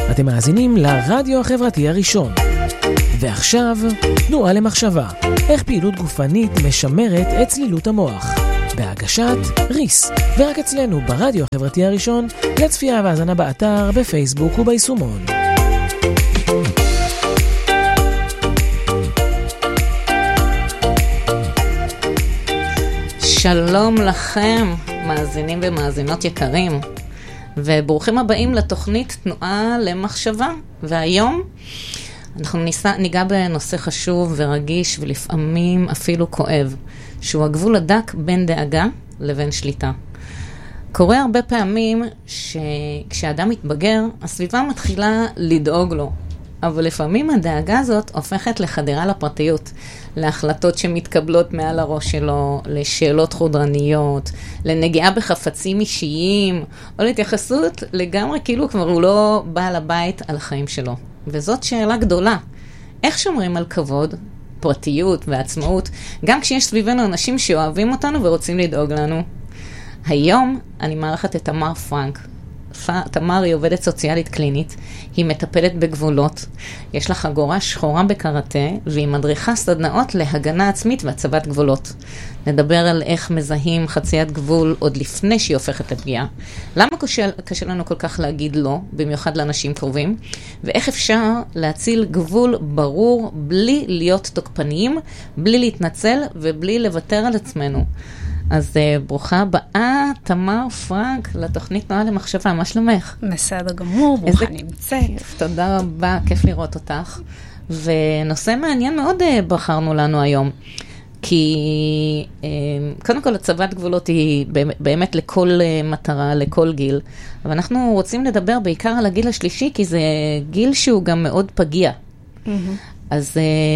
אתם מאזינים לרדיו החברתי הראשון. ועכשיו, תנועה למחשבה. איך פעילות גופנית משמרת את צלילות המוח. בהגשת ריס. ורק אצלנו ברדיו החברתי הראשון, לצפייה והאזנה באתר, בפייסבוק וביישומון. שלום לכם, מאזינים ומאזינות יקרים. וברוכים הבאים לתוכנית תנועה למחשבה. והיום אנחנו ניגע בנושא חשוב ורגיש ולפעמים אפילו כואב, שהוא הגבול הדק בין דאגה לבין שליטה. קורה הרבה פעמים שכשאדם מתבגר, הסביבה מתחילה לדאוג לו. אבל לפעמים הדאגה הזאת הופכת לחדירה לפרטיות, להחלטות שמתקבלות מעל הראש שלו, לשאלות חודרניות, לנגיעה בחפצים אישיים, או להתייחסות לגמרי כאילו כבר הוא לא בעל הבית על החיים שלו. וזאת שאלה גדולה. איך שומרים על כבוד, פרטיות ועצמאות, גם כשיש סביבנו אנשים שאוהבים אותנו ורוצים לדאוג לנו? היום אני מארחת את תמר פרנק. תמר היא עובדת סוציאלית קלינית, היא מטפלת בגבולות, יש לה חגורה שחורה בקראטה, והיא מדריכה סדנאות להגנה עצמית והצבת גבולות. נדבר על איך מזהים חציית גבול עוד לפני שהיא הופכת לפגיעה, למה קשה לנו כל כך להגיד לא, במיוחד לאנשים קרובים, ואיך אפשר להציל גבול ברור בלי להיות תוקפניים, בלי להתנצל ובלי לוותר על עצמנו. אז ברוכה הבאה, תמר פרנק, לתוכנית תנועה למחשבה. מה שלומך? בסדר גמור, ברוכה נמצאת. תודה רבה, כיף לראות אותך. ונושא מעניין מאוד בחרנו לנו היום. כי קודם כל הצבת גבולות היא באמת לכל מטרה, לכל גיל. אבל אנחנו רוצים לדבר בעיקר על הגיל השלישי, כי זה גיל שהוא גם מאוד פגיע. אז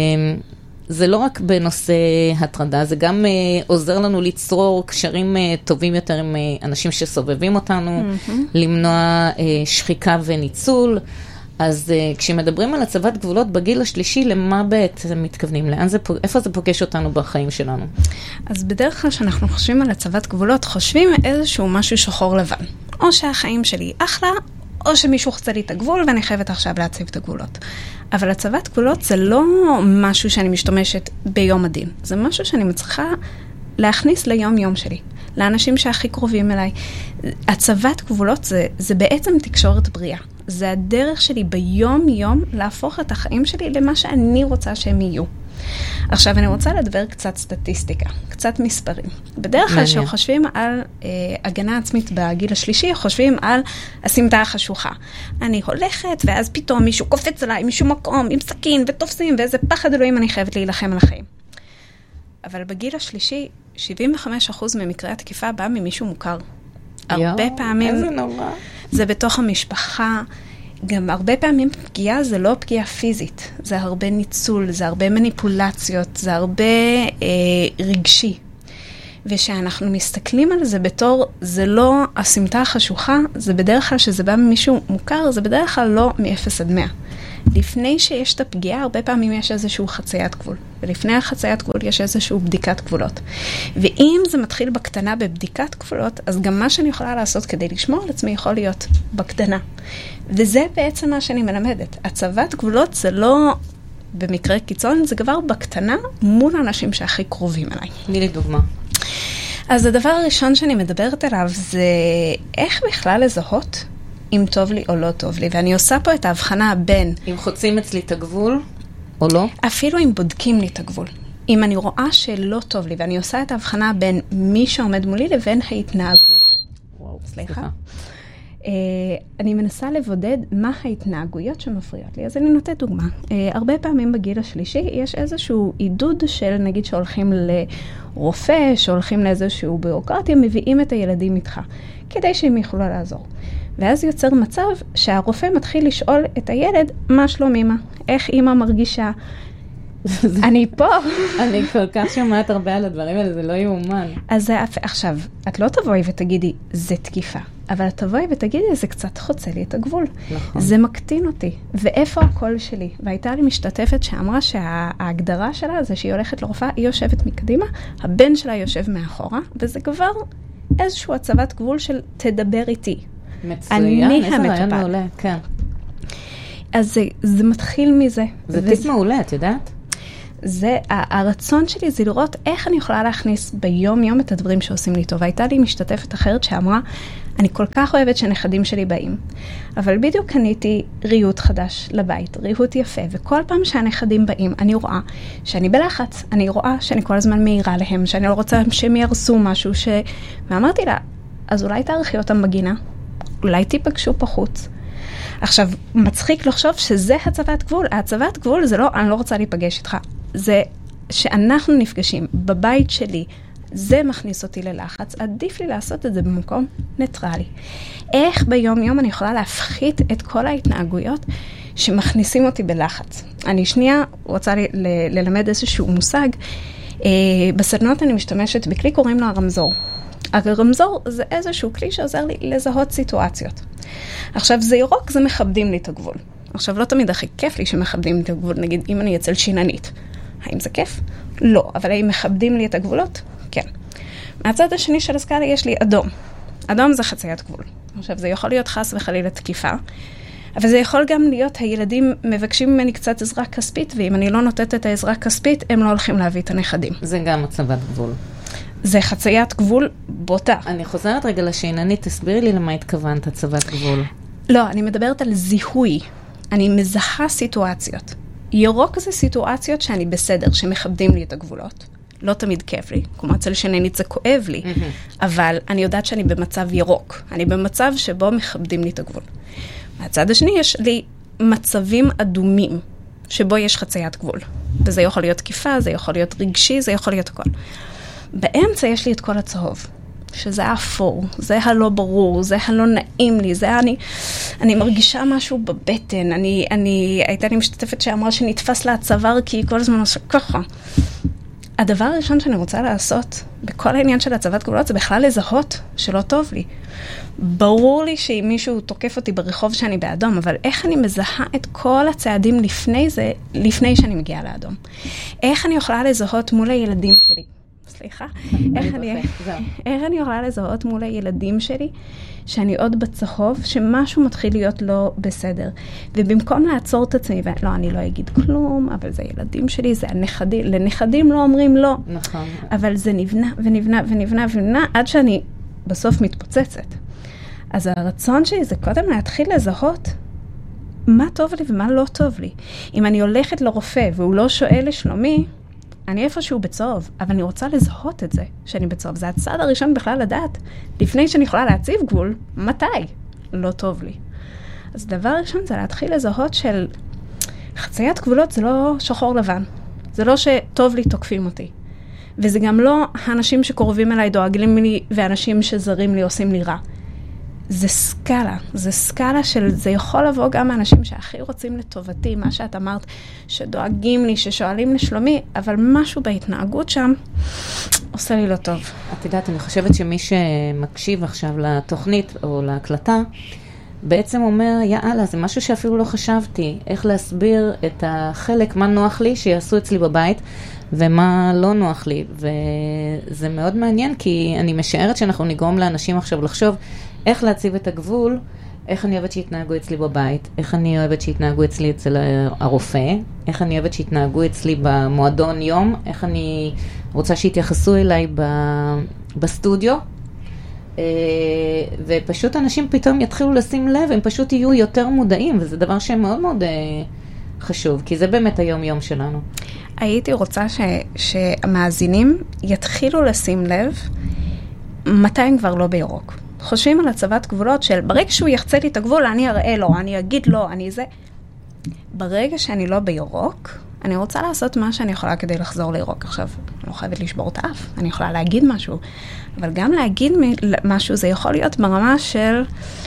זה לא רק בנושא הטרדה, זה גם עוזר לנו ליצור קשרים טובים יותר עם אנשים שסובבים אותנו, למנוע שחיקה וניצול. אז כשמדברים על הצבת גבולות בגיל השלישי, למה בעצם מתכוונים? איפה זה פוגש אותנו בחיים שלנו? אז בדרך כלל שאנחנו חושבים על הצבת גבולות, חושבים איזשהו משהו שחור לבן. או שהחיים שלי אחלה, או שמישהו חצה לי את הגבול ואני חייבת עכשיו להציב את הגבולות. אבל הצבת גבולות זה לא משהו שאני משתמשת ביום הדין. זה משהו שאני מצליחה להכניס ליום יום שלי. לאנשים שהכי קרובים אליי. הצבת גבולות זה בעצם תקשורת בריאה. זה הדרך שלי ביום יום להפוך את החיים שלי למה שאני רוצה שהם יהיו. עכשיו אני רוצה לדבר קצת סטטיסטיקה, קצת מספרים. בדרך כלל שחושבים על הגנה עצמית בגיל השלישי, חושבים על הסמטה החשוכה. אני הולכת ואז פתאום מישהו קופץ עליי, מישהו מקום, עם סכין ותופסים, ואיזה פחד אלוהים אני חייבת להילחם על החיים. אבל בגיל השלישי, 75% ממקרי התקיפה בא ממישהו מוכר. הרבה פעמים איזה נורא. זה בתוך המשפחה. גם הרבה פעמים פגיעה זה לא פגיעה פיזית, זה הרבה ניצול, זה הרבה מניפולציות, זה הרבה רגשי. ושאנחנו מסתכלים על זה בתור, זה לא הסמטה החשוכה, זה בדרך כלל שזה בא ממישהו מוכר, זה בדרך כלל לא מ-0 עד 100. לפני שיש את הפגיעה, הרבה פעמים יש איזשהו חציית גבול. ולפני החציית גבול יש איזשהו בדיקת גבולות. ואם זה מתחיל בקטנה בבדיקת גבולות, אז גם מה שאני יכולה לעשות כדי לשמור על עצמי יכול להיות בקטנה. וזה בעצם מה שאני מלמדת. הצבת גבולות זה לא במקרה קיצון, זה כבר בקטנה מול האנשים שהכי קרובים אליי. תני לי דוגמה. אז הדבר הראשון שאני מדברת עליו זה איך בכלל לזהות אם טוב לי או לא טוב לי. ואני עושה פה את ההבחנה בין אם חוצים אצלי את הגבול או לא? אפילו אם בודקים לי את הגבול. אם אני רואה שלא טוב לי, ואני עושה את ההבחנה בין מי שעומד מולי לבין ההתנהגות. וואו, סליחה. אני מנסה לבודד מה ההתנהגויות שמפריעות לי. אז אני נותנת דוגמה. הרבה פעמים בגיל השלישי יש איזשהו עידוד של, נגיד שהולכים לרופא, שהולכים לאיזשהו בירוקרטיה, מביאים את הילדים איתך, כדי שהם יוכלו לעזור. ואז יוצר מצב שהרופא מתחיל לשאול את הילד, מה שלום אמא? איך אמא מרגישה? אני פה. אני כל כך שומעת הרבה על הדברים האלה, זה לא יאומן. אז עכשיו, את לא תבואי ותגידי, זה תקיפה. אבל את תבואי ותגידי, זה קצת חוצה לי את הגבול. נכון. זה מקטין אותי. ואיפה הקול שלי? והייתה לי משתתפת שאמרה שההגדרה שלה זה שהיא הולכת לרופאה, היא יושבת מקדימה, הבן שלה יושב מאחורה, וזה כבר איזשהו הצבת גבול של תדבר איתי. מצוין, איזה רעיון מעולה, כן. אז זה מתחיל מזה. זה טיפ מעולה, את יודעת? הרצון שלי זה לראות איך אני יכולה להכניס ביום יום את הדברים שעושים לי טוב. הייתה לי משתתפת אחרת שאמרה, אני כל כך אוהבת שנכדים שלי באים, אבל בדיוק קניתי ריהוט חדש לבית, ריהוט יפה, וכל פעם שהנכדים באים, אני רואה שאני בלחץ, אני רואה שאני כל הזמן מהירה להם, שאני לא רוצה שהם ירסו משהו, ואמרתי לה, אז אולי תערכי אותם בגינה, אולי תיפגשו בחוץ. עכשיו, מצחיק לחשוב שזה הצבת גבול. הצבת גבול זה לא, אני לא רוצה להיפגש איתך. זה שאנחנו נפגשים בבית שלי, זה מכניס אותי ללחץ. עדיף לי לעשות את זה במקום ניטרלי. איך ביום יום אני יכולה להפחית את כל ההתנהגויות שמכניסים אותי בלחץ? אני שנייה רוצה ללמד איזשהו מושג. בסדנות אני משתמשת בכלי, קוראים לו הרמזור. הרמזור זה איזשהו כלי שעוזר לי לזהות סיטואציות. עכשיו, זה ירוק, זה מכבדים לי את הגבול. עכשיו, לא תמיד הכי כיף לי שמכבדים את הגבול. נגיד, אם אני אצל שיננית, האם זה כיף? לא. אבל האם מכבדים לי את הגבולות? כן. מהצד השני של הסקאלה יש לי אדום. אדום זה חציית גבול. עכשיו, זה יכול להיות חס וחלילה תקיפה, אבל זה יכול גם להיות, הילדים מבקשים ממני קצת עזרה כספית, ואם אני לא נותנת את העזרה כספית, הם לא הולכים להביא את הנכדים. זה גם הצבת גבול. זה חציית גבול בוטה. אני חוזרת רגע לשיננית, תסבירי לי למה התכוונת הצבת גבול. לא, אני מדברת על זיהוי. אני מזהה סיטואציות. ירוק זה סיטואציות שאני בסדר, שמכבדים לי את הגבולות. לא תמיד כיף לי, כמו אצל שיננית זה כואב לי, אבל אני יודעת שאני במצב ירוק. אני במצב שבו מכבדים לי את הגבול. מהצד השני יש לי מצבים אדומים, שבו יש חציית גבול. וזה יכול להיות תקיפה, זה יכול להיות רגשי, זה יכול להיות הכל. באמצע יש לי את כל הצהוב, שזה האפור, זה הלא ברור, זה הלא נעים לי, זה אני מרגישה משהו בבטן, הייתה לי משתתפת שאמרה שנתפס לה הצוואר, כי היא כל הזמן עושה ככה. הדבר הראשון שאני רוצה לעשות, בכל העניין של הצבת גבולות, זה בכלל לזהות שלא טוב לי. ברור לי שאם מישהו תוקף אותי ברחוב שאני באדום, אבל איך אני מזהה את כל הצעדים לפני זה, לפני שאני מגיעה לאדום? איך אני יכולה לזהות מול הילדים שלי? סליחה, איך אני יכולה לזהות מול הילדים שלי שאני עוד בצהוב, שמשהו מתחיל להיות לא בסדר. ובמקום לעצור את עצמי, לא, אני לא אגיד כלום, אבל זה ילדים שלי, זה הנכדים, לנכדים לא אומרים לא. נכון. אבל זה נבנה ונבנה ונבנה ונבנה, עד שאני בסוף מתפוצצת. אז הרצון שלי זה קודם להתחיל לזהות מה טוב לי ומה לא טוב לי. אם אני הולכת לרופא והוא לא שואל לשלומי, אני איפשהו בצהוב, אבל אני רוצה לזהות את זה, שאני בצהוב. זה הצעד הראשון בכלל לדעת, לפני שאני יכולה להציב גבול, מתי לא טוב לי. אז דבר ראשון זה להתחיל לזהות של חציית גבולות זה לא שחור לבן. זה לא שטוב לי תוקפים אותי. וזה גם לא האנשים שקורבים אליי דואגים לי, ואנשים שזרים לי עושים לי רע. זה סקאלה של, זה יכול לבוא גם מאנשים שהכי רוצים לטובתי, מה שאת אמרת, שדואגים לי, ששואלים לשלומי, אבל משהו בהתנהגות שם עושה לי לא טוב. את יודעת, אני חושבת שמי שמקשיב עכשיו לתוכנית או להקלטה, בעצם אומר, יאללה, זה משהו שאפילו לא חשבתי, איך להסביר את החלק, מה נוח לי שיעשו אצלי בבית, ומה לא נוח לי. וזה מאוד מעניין, כי אני משערת שאנחנו נגרום לאנשים עכשיו לחשוב, איך להציב את הגבול, איך אני אוהבת שיתנהגו אצלי בבית, איך אני אוהבת שיתנהגו אצלי אצל הרופא, איך אני אוהבת שיתנהגו אצלי במועדון יום, איך אני רוצה שיתייחסו אליי בסטודיו, ופשוט אנשים פתאום יתחילו לשים לב, הם פשוט יהיו יותר מודעים, וזה דבר שמאוד מאוד חשוב, כי זה באמת היום-יום שלנו. הייתי רוצה שהמאזינים יתחילו לשים לב מתי הם כבר לא בירוק. חושבים על הצבת גבולות של ברגע שהוא יחצה לי את הגבול, אני אראה לו, אני אגיד לו, אני זה. ברגע שאני לא בירוק, אני רוצה לעשות מה שאני יכולה כדי לחזור לירוק. עכשיו, אני לא חייבת לשבור את האף, אני יכולה להגיד משהו. אבל גם להגיד משהו, זה יכול להיות ברמה של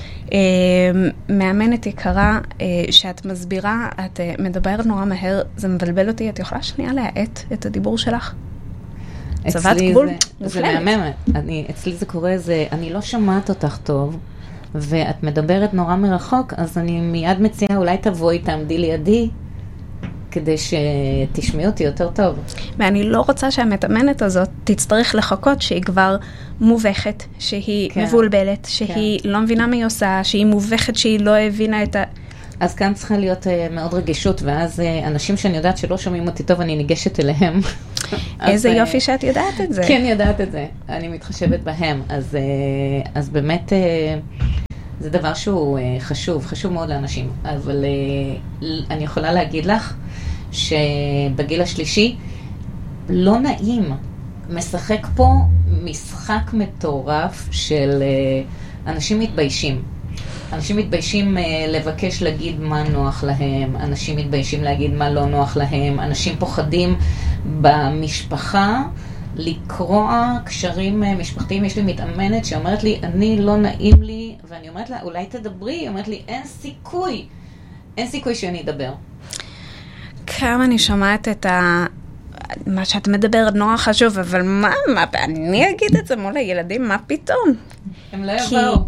מאמנת יקרה, שאת מסבירה, את מדברת נורא מהר, זה מבלבל אותי, את יכולה שנייה להעט את הדיבור שלך? צבת גבול זה מהממת. אצלי זה קורה, אני לא שומעת אותך טוב, ואת מדברת נורא מרחוק, אז אני מיד מציעה, אולי תבואי, תעמדי לידי, כדי שתשמעי אותי יותר טוב. ואני לא רוצה שהמתאמנת הזאת תצטרך לחכות שהיא כבר מובכת, שהיא מבולבלת, שהיא לא מבינה מה היא עושה, שהיא מובכת, שהיא לא הבינה את אז כאן צריכה להיות מאוד רגישות, ואז אנשים שאני יודעת שלא שומעים אותי טוב, אני ניגשת אליהם. איזה יופי שאת יודעת את זה. כן, יודעת את זה. אני מתחשבת בהם. אז באמת, זה דבר שהוא חשוב מאוד לאנשים. אבל אני יכולה להגיד לך, שבגיל השלישי, לא נעים. משחק פה משחק מטורף של אנשים מתביישים. אנשים מתביישים לבקש להגיד מה נוח להם, אנשים מתביישים להגיד מה לא נוח להם, אנשים פוחדים במשפחה לקרוע קשרים משפחתיים. יש לי מתאמנת שאומרת לי, אני לא נעים לי, ואני אומרת לה, אולי תדברי, היא אומרת לי, אין סיכוי שאני אדבר. כמה אני שומעת את מה שאת מדברת נורא חשוב, אבל מה, אני אגיד את זה מול הילדים, מה פתאום? הם לא יבואו.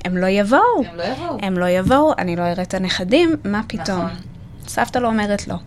הם לא יבואו, אני לא אראה את הנכדים, מה פתאום? נכון. סבתא לא אומרת לא.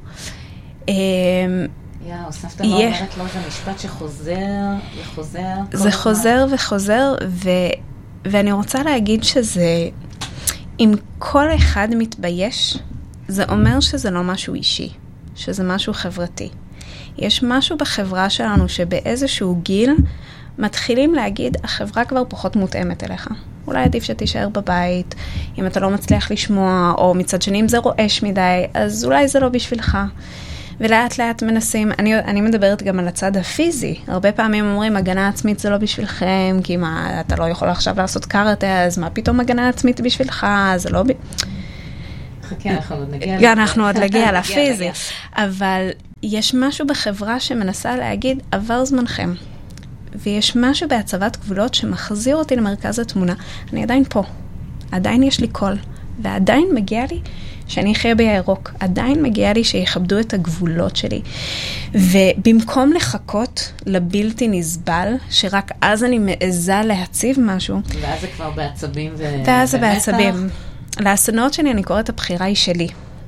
סבתא לא אומרת לא, זה משפט שחוזר וחוזר. זה חוזר וחוזר, ואני רוצה להגיד שזה, אם כל אחד מתבייש, זה אומר שזה לא משהו אישי, שזה משהו חברתי. יש משהו בחברה שלנו שבאיזשהו גיל מתחילים להגיד, החברה כבר פחות מותאמת אליך. אולי עדיף שתישאר בבית, אם אתה לא מצליח לשמוע, או מצד שני אם זה רועש מדי, אז אולי זה לא בשבילך. ולאט לאט מנסים, אני מדברת גם על הצד הפיזי. הרבה פעמים אומרים, הגנה עצמית זה לא בשבילכם, כי מה, אתה לא יכול עכשיו לעשות קראטה, אז מה פתאום הגנה עצמית בשבילך? זה לא חכה, אנחנו עוד נגיע לפיזי. אבל יש משהו בחברה שמנסה להגיד, עבר זמנכם. ויש משהו בהצבת גבולות שמחזיר אותי למרכז התמונה. אני עדיין פה. עדיין יש לי קול. ועדיין מגיע לי שאני אחיה בירוק. עדיין מגיע לי שיכבדו את הגבולות שלי. ובמקום לחכות לבלתי נסבל, שרק אז אני מעזה להציב משהו. ואז זה כבר בעצבים ואז זה בעצבים. לאסונות שלי אני קוראת הבחירה היא שלי.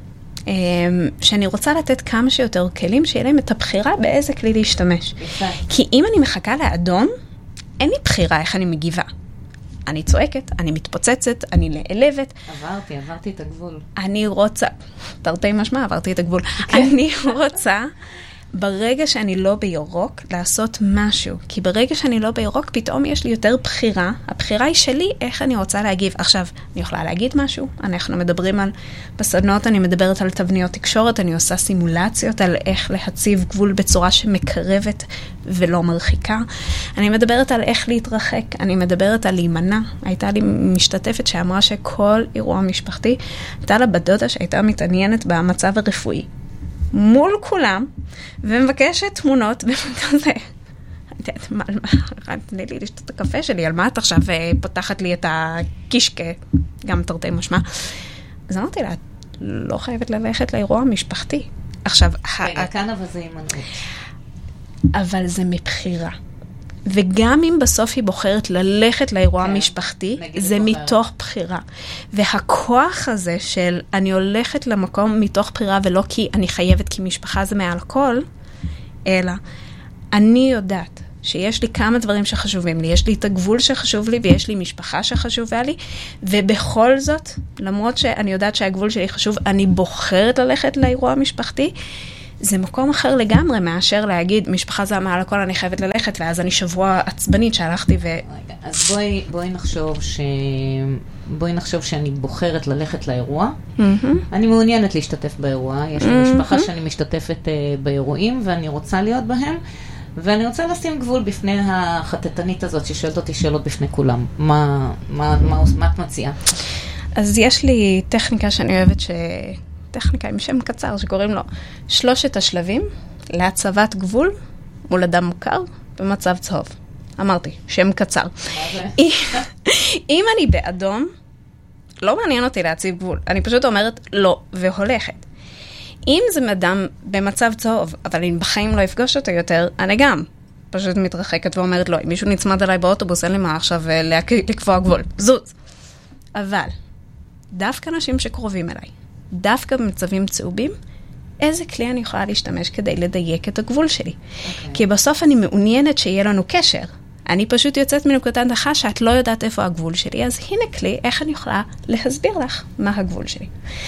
שאני רוצה לתת כמה שיותר כלים שיהיה להם את הבחירה באיזה כלי להשתמש. כי אם אני מחכה לאדום, אין לי בחירה איך אני מגיבה. אני צועקת, אני מתפוצצת, אני נעלבת. עברתי את הגבול. אני רוצה, תרתי משמע, עברתי את הגבול. אני רוצה, ברגע שאני לא בירוק, לעשות משהו. כי ברגע שאני לא בירוק, פתאום יש לי יותר בחירה. הבחירה היא שלי, איך אני רוצה להגיב. עכשיו, אני יכולה להגיד משהו. אנחנו מדברים על, בסדנות אני מדברת על תבניות תקשורת, אני עושה סימולציות על איך להציב גבול בצורה שמקרבת ולא מרחיקה. אני מדברת על איך להתרחק. אני מדברת על להימנע. הייתה לי משתתפת שאמרה שכל אירוע משפחתי, הייתה לה בדודה שהייתה מתעניינת במצב הרפואי. מול כולם, ומבקשת תמונות, וכזה, תני לי לשתות את הקפה שלי, על מה את עכשיו פותחת לי את הקישקה, גם תרתי משמע. אז אמרתי לה, את לא חייבת ללכת לאירוע המשפחתי. עכשיו, רגע, כאן אבל זה הימנעות. אבל זה מבחירה. וגם אם בסוף היא בוחרת ללכת לאירוע המשפחתי, זה מתוך בחירה. והכוח הזה של אני הולכת למקום מתוך בחירה, ולא כי אני חייבת, כי משפחה זה מעל הכל, אלא אני יודעת שיש לי כמה דברים שחשובים לי. יש לי את הגבול שחשוב לי, ויש לי משפחה שחשובה לי, ובכל זאת, למרות שאני יודעת שהגבול שלי חשוב, אני בוחרת ללכת לאירוע המשפחתי, זה מקום אחר לגמרי מאשר להגיד, משפחה זה מעל הכל, אני חייבת ללכת, ואז אני שבוע עצבנית שהלכתי ו... אז בואי נחשוב שאני בוחרת ללכת לאירוע. אני מעוניינת להשתתף באירוע. יש לי משפחה שאני משתתפת באירועים, ואני רוצה להיות בהם, ואני רוצה לשים גבול בפני החטטנית הזאת, ששואלת אותי שאלות בפני כולם. מה את מציעה? אז יש לי טכניקה שאני אוהבת טכניקה עם שם קצר שקוראים לו 3 השלבים להצבת גבול מול אדם מוכר במצב צהוב. אמרתי, שם קצר. אם אני באדום, לא מעניין אותי להציב גבול. אני פשוט אומרת לא והולכת. אם זה אדם במצב צהוב, אבל אם בחיים לא יפגוש אותו יותר, אני גם פשוט מתרחקת ואומרת לא. אם מישהו נצמד עליי באוטובוס, אין לי מה עכשיו לקבוע גבול. זוז. אבל דווקא אנשים שקרובים אליי, דווקא במצבים צהובים, איזה כלי אני יכולה להשתמש כדי לדייק את הגבול שלי. כי בסוף אני מעוניינת שיהיה לנו קשר. אני פשוט יוצאת מנקודת הנחה שאת לא יודעת איפה הגבול שלי, אז הנה כלי, איך אני יכולה להסביר לך מה הגבול שלי.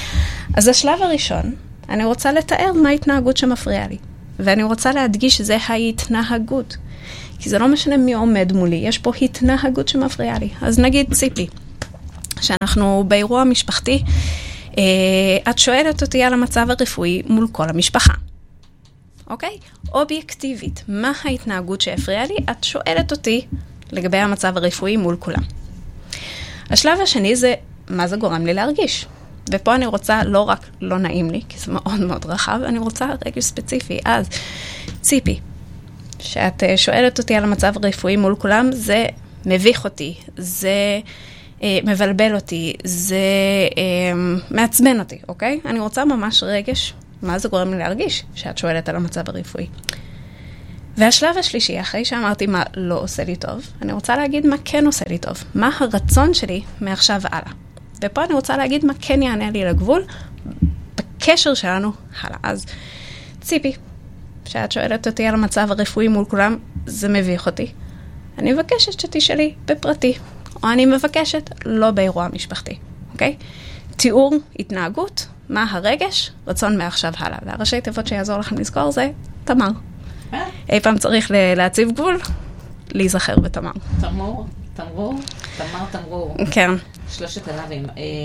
אז השלב הראשון, אני רוצה לתאר מה ההתנהגות שמפריעה לי. ואני רוצה להדגיש שזה ההתנהגות. כי זה לא משנה מי עומד מולי, יש פה התנהגות שמפריעה לי. אז נגיד ציפי, שאנחנו באירוע משפחתי, את שואלת אותי על המצב הרפואי מול כל המשפחה. אוקיי? אובייקטיבית, מה ההתנהגות שהפריעה לי? את שואלת אותי לגבי המצב הרפואי מול כולם. השלב השני זה, מה זה גורם לי להרגיש? ופה אני רוצה לא רק לא נעים לי, כי זה מאוד מאוד רחב, אני רוצה רגע ספציפי. אז ציפי, שאת שואלת אותי על המצב הרפואי מול כולם, זה מביך אותי, זה מבלבל אותי, זה מעצבן אותי, אוקיי? אני רוצה ממש רגש, מה זה גורם לי להרגיש שאת שואלת על המצב הרפואי. והשלב השלישי, אחרי שאמרתי מה לא עושה לי טוב, אני רוצה להגיד מה כן עושה לי טוב, מה הרצון שלי מעכשיו הלאה. ופה אני רוצה להגיד מה כן יענה לי לגבול, בקשר שלנו הלאה. אז ציפי, שאת שואלת אותי על המצב הרפואי מול כולם, זה מביך אותי. אני מבקשת שתשאלי בפרטי, או אני מבקשת לא באירוע משפחתי, אוקיי? תיאור, התנהגות, מה הרגש, רצון מעכשיו הלאה. והראשי תיבות שיעזור לכם לזכור זה תמר. אי פעם צריך להציב גבול, להיזכר בתמר. תמור, תמור. כן. שלושת הלווים.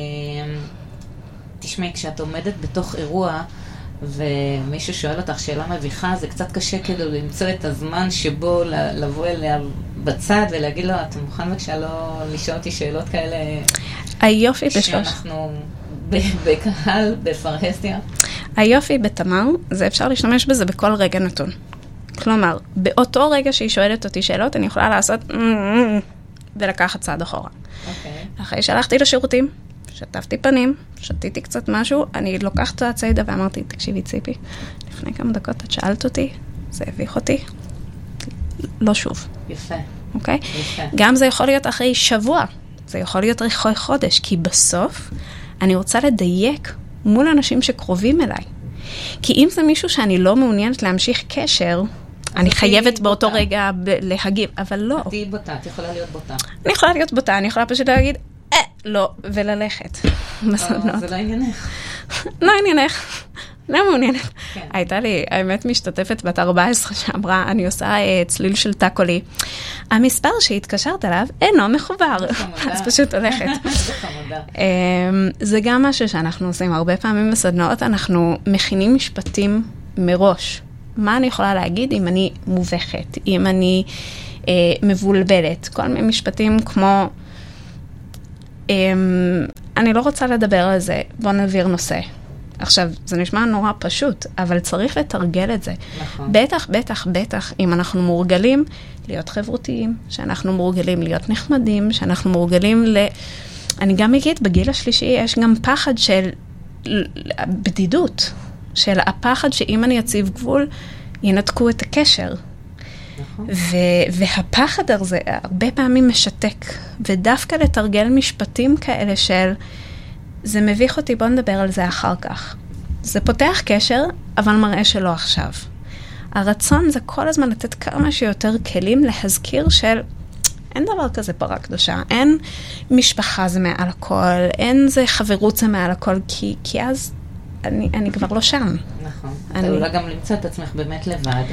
תשמעי, כשאת עומדת בתוך אירוע, ומישהו שואל אותך שאלה מביכה, זה קצת קשה כאילו למצוא את הזמן שבו לבוא אליה בצד ולהגיד לו, אתה מוכן בבקשה לא לשאול אותי שאלות כאלה? היופי בשלוש. שאנחנו בקהל, בפרהסיה. היופי בתמר, זה אפשר להשתמש בזה בכל רגע נתון. כלומר, באותו רגע שהיא שואלת אותי שאלות, אני יכולה לעשות ולקחת צעד אחורה. אחרי שהלכתי לשירותים, שטפתי פנים, שתיתי קצת משהו, אני לוקחת את הצידה ואמרתי, תקשיבי ציפי, לפני כמה דקות את שאלת אותי, זה הביך אותי, לא שוב. יפה. אוקיי? יפה. גם זה יכול להיות אחרי שבוע, זה יכול להיות אחרי חודש, כי בסוף אני רוצה לדייק מול אנשים שקרובים אליי. כי אם זה מישהו שאני לא מעוניינת להמשיך קשר, אני חייבת באותו רגע להגיב, אבל לא. תהיי בוטה, את יכולה להיות בוטה. אני יכולה להיות בוטה, אני יכולה פשוט להגיד, לא, וללכת. זה לא עניינך. לא עניינך. לא מעוניינת. הייתה לי, האמת משתתפת בת 14 שאמרה, אני עושה צליל של טקולי. המספר שהתקשרת אליו אינו מחובר. אז פשוט הולכת. זה גם משהו שאנחנו עושים הרבה פעמים בסדנאות, אנחנו מכינים משפטים מראש. מה אני יכולה להגיד אם אני מובכת, אם אני מבולבלת. כל מיני משפטים כמו, אני לא רוצה לדבר על זה, בוא נעביר נושא. עכשיו, זה נשמע נורא פשוט, אבל צריך לתרגל את זה. נכון. בטח, אם אנחנו מורגלים להיות חברותיים, שאנחנו מורגלים להיות נחמדים, שאנחנו מורגלים אני גם אגיד, בגיל השלישי יש גם פחד של בדידות, של הפחד שאם אני אציב גבול, ינתקו את הקשר. נכון. והפחד הזה הרבה פעמים משתק, ודווקא לתרגל משפטים כאלה של, זה מביך אותי, בוא נדבר על זה אחר כך. זה פותח קשר, אבל מראה שלא עכשיו. הרצון זה כל הזמן לתת כמה שיותר כלים להזכיר של, אין דבר כזה פרה קדושה, אין משפחה זה מעל הכל, אין זה חברות זה מעל הכל, כי אז אני כבר לא שם. נכון. אתה אולי גם למצוא את עצמך באמת לבד.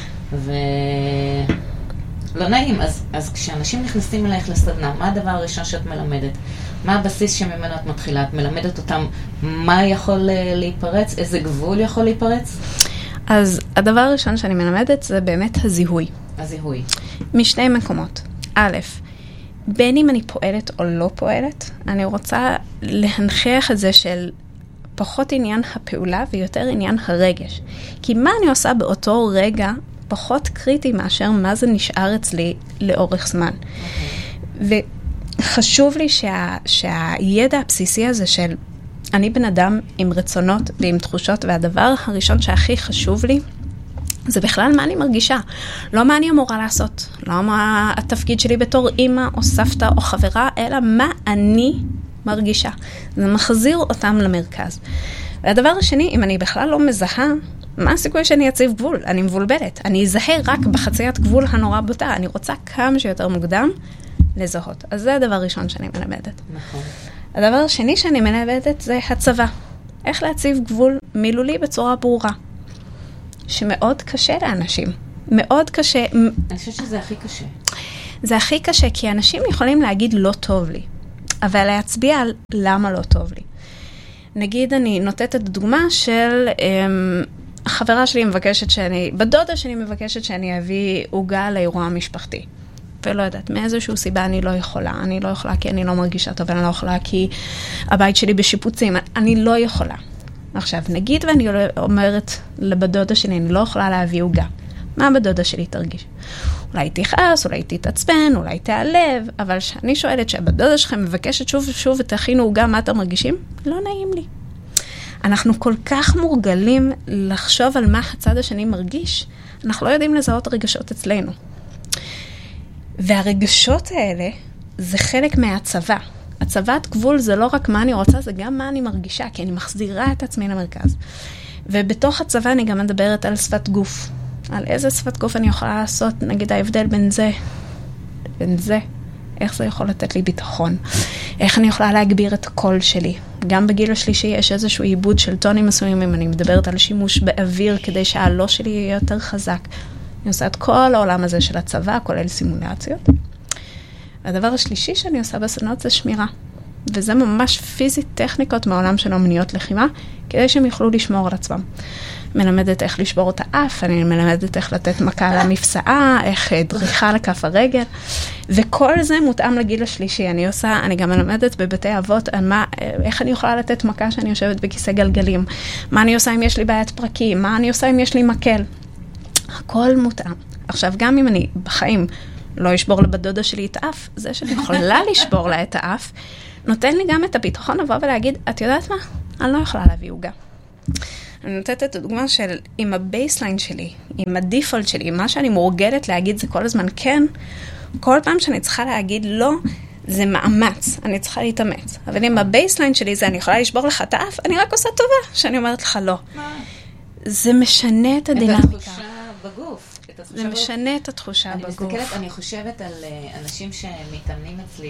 לא נעים, אז כשאנשים נכנסים אלייך לסדנה, מה הדבר הראשון שאת מלמדת? מה הבסיס שממנו את מתחילה? את מלמדת אותם מה יכול להיפרץ? איזה גבול יכול להיפרץ? אז הדבר הראשון שאני מלמדת זה באמת הזיהוי. הזיהוי. משני מקומות. א', בין אם אני פועלת או לא פועלת, אני רוצה להנכיח את זה של פחות עניין הפעולה ויותר עניין הרגש. כי מה אני עושה באותו רגע פחות קריטי מאשר מה זה נשאר אצלי לאורך זמן. וחשוב לי שהידע הבסיסי הזה של אני בן אדם עם רצונות ועם תחושות, והדבר הראשון שהכי חשוב לי זה בכלל מה אני מרגישה. לא מה אני אמורה לעשות, לא מה התפקיד שלי בתור אמא או סבתא או חברה, אלא מה אני מרגישה. זה מחזיר אותם למרכז. והדבר השני, אם אני בכלל לא מזהה, מה הסיכוי שאני אציב גבול? אני מבולבלת. אני אזהה רק בחציית גבול הנורא בוטה. אני רוצה כמה שיותר מוקדם לזהות. אז זה הדבר הראשון שאני מלמדת. נכון. הדבר השני שאני מלמדת זה הצבא. איך להציב גבול מילולי בצורה ברורה. שמאוד קשה לאנשים. מאוד קשה. אני חושבת שזה הכי קשה. זה הכי קשה, כי אנשים יכולים להגיד לא טוב לי, אבל להצביע על למה לא טוב לי. נגיד, אני נותנת את הדוגמה של החברה שלי מבקשת בדודה שלי מבקשת שאני אביא עוגה לאירוע המשפחתי. ולא יודעת, מאיזשהו סיבה אני לא יכולה. אני לא יכולה כי אני לא מרגישה טוב, אני לא יכולה כי הבית שלי בשיפוצים. אני לא יכולה. עכשיו, נגיד ואני אומרת לבדודה שלי, אני לא יכולה להביא עוגה. מה בדודה שלי תרגיש? אולי תכעס, אולי תתעצבן, אולי תיעלב, אבל שאני שואלת שהבדודה שלכם מבקשת שוב ושוב ותכינו עוגה, מה אתם מרגישים? לא נעים לי. אנחנו כל כך מורגלים לחשוב על מה הצד השני מרגיש, אנחנו לא יודעים לזהות רגשות אצלנו. והרגשות האלה זה חלק מהצבא. הצבת גבול זה לא רק מה אני רוצה, זה גם מה אני מרגישה, כי אני מחזירה את עצמי למרכז. ובתוך הצבא אני גם מדברת על שפת גוף. על איזה שפת גוף אני יכולה לעשות, נגיד ההבדל בין זה, איך זה יכול לתת לי ביטחון, איך אני יכולה להגביר את הקול שלי. גם בגיל השלישי יש איזשהו עיבוד של טונים מסוימים, אני מדברת על שימוש באוויר כדי שהלא שלי יהיה יותר חזק. אני עושה את כל העולם הזה של הצבא, כולל סימולציות. הדבר השלישי שאני עושה בסדנות זה שמירה. וזה ממש פיזית טכניקות מהעולם של אומניות לחימה, כדי שהם יוכלו לשמור על עצמם. מלמדת איך לשבור את האף, אני מלמדת איך לתת מכה למפסעה, איך דריכה לכף הרגל, וכל זה מותאם לגיל השלישי. אני גם מלמדת בבתי אבות איך אני יכולה לתת מכה שאני יושבת בכיסא גלגלים, מה אני עושה אם יש לי בעיית פרקים, מה אני עושה אם יש לי מקל. הכל מותאם. עכשיו, גם אם אני בחיים לא אשבור לבדודה שלי את האף, זה שאני יכולה לשבור לה את האף, נותן לי גם את הביטחון לבוא ולהגיד, את יודעת מה? אני לא יכולה להביא עוגה. אני נותנת את הדוגמה של עם הבייסליין שלי, עם הדיפולט שלי, מה שאני מורגלת להגיד זה כל הזמן כן, כל פעם שאני צריכה להגיד לא, זה מאמץ, אני צריכה להתאמץ. אבל עם הבייסליין שלי זה אני יכולה לשבור לך את האף, אני רק עושה טובה שאני אומרת לך לא. זה משנה את הדינמיקה. את התחושה בגוף. זה משנה את התחושה בגוף. אני חושבת על אנשים שמתאמנים אצלי,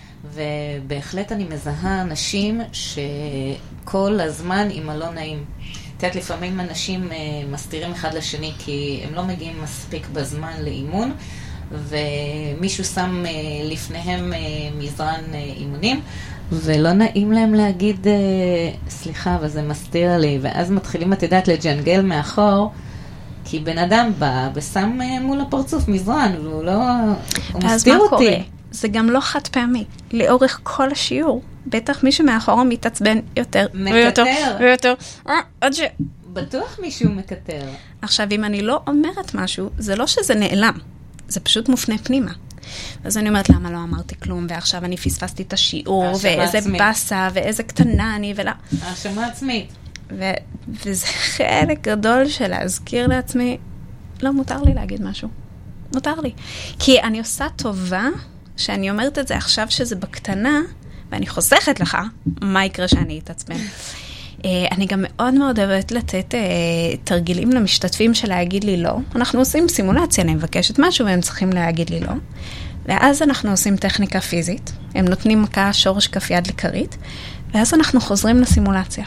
ובהחלט אני מזהה אנשים שכל הזמן עם הלא נעים. תעת, לפעמים אנשים מסתירים אחד לשני כי הם לא מגיעים מספיק בזמן לאימון, ומישהו שם לפניהם מזרן אימונים, ולא נעים להם להגיד, סליחה, אבל זה מסתיר לי, ואז מתחילים, את יודעת, לג'נגל מאחור, כי בן אדם בא ושם מול הפרצוף מזרן, והוא לא, הוא מסתיר אותי. קורה? זה גם לא חד פעמי. לאורך כל השיעור, בטח מי שמאחורה מתעצבן יותר ויותר. עד ש... בטוח מישהו מקטר. עכשיו, אם אני לא אומרת משהו, זה לא שזה נעלם. זה פשוט מופנה פנימה. אז אני אומרת, למה לא אמרתי כלום, ועכשיו אני פספסתי את השיעור, ואיזה בסה, ואיזה קטנה אני, ולא. האשמה עצמית. וזה חלק גדול של להזכיר לעצמי, לא, מותר לי להגיד משהו. מותר לי. כי אני עושה טובה, שאני אומרת את זה עכשיו שזה בקטנה, ואני חוסכת לך מה יקרה שאני אתעצבן. אני גם מאוד מאוד אוהבת לתת תרגילים למשתתפים של להגיד לי לא. אנחנו עושים סימולציה, אני מבקשת משהו והם צריכים להגיד לי לא. ואז אנחנו עושים טכניקה פיזית. הם נותנים מכה שורש כף יד לכרית, ואז אנחנו חוזרים לסימולציה.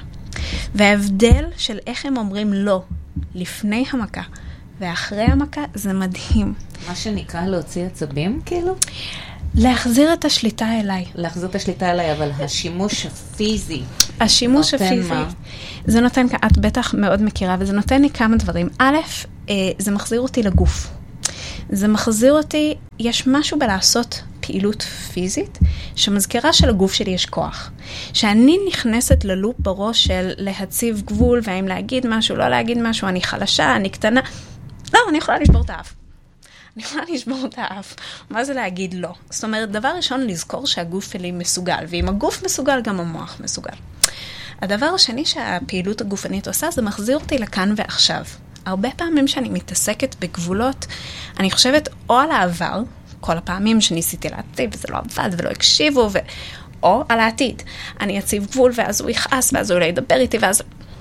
וההבדל של איך הם אומרים לא לפני המכה ואחרי המכה זה מדהים. מה שנקרא להוציא עצבים כאילו? להחזיר את השליטה אליי. להחזיר את השליטה אליי, אבל השימוש הפיזי. השימוש הפיזי. זה נותן, את בטח מאוד מכירה, וזה נותן לי כמה דברים. א', זה מחזיר אותי לגוף. זה מחזיר אותי, יש משהו בלעשות פעילות פיזית, שמזכירה שלגוף שלי יש כוח. שאני נכנסת ללופ בראש של להציב גבול, והאם להגיד משהו, לא להגיד משהו, אני חלשה, אני קטנה. לא, אני יכולה לשבור את האף. אני יכולה לשבור את האף. מה זה להגיד לא? זאת אומרת, דבר ראשון, לזכור שהגוף שלי מסוגל, ואם הגוף מסוגל, גם המוח מסוגל. הדבר השני שהפעילות הגופנית עושה, זה מחזיר אותי לכאן ועכשיו. הרבה פעמים שאני מתעסקת בגבולות, אני חושבת או על העבר, כל הפעמים שניסיתי להציב, וזה לא עבד ולא הקשיבו, או על העתיד. אני אציב גבול, ואז הוא יכעס, ואז הוא לא ידבר איתי, ואז...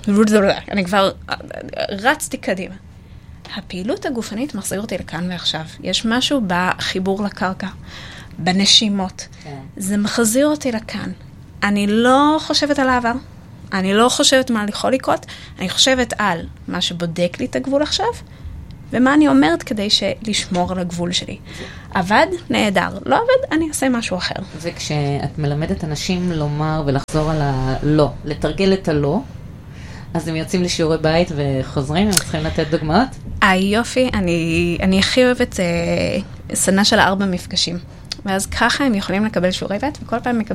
אני כבר רצתי קדימה. הפעילות הגופנית מחזיר אותי לכאן ועכשיו. יש משהו בחיבור לקרקע, בנשימות. זה מחזיר אותי לכאן. אני לא חושבת על העבר. אני לא חושבת מה יכול לקרות, אני חושבת על מה שבודק לי את הגבול עכשיו, ומה אני אומרת כדי לשמור על הגבול שלי. עבד? נהדר. לא עבד? אני אעשה משהו אחר. וכשאת מלמדת אנשים לומר ולחזור על הלא, לתרגל את הלא, אז הם יוצאים לשיעורי בית וחוזרים, הם צריכים לתת דוגמאות? יופי, אני הכי אוהבת סדנה של 4 מפגשים. ואז ככה הם יכולים לקבל שיעורי בית, וכל פעם מקבל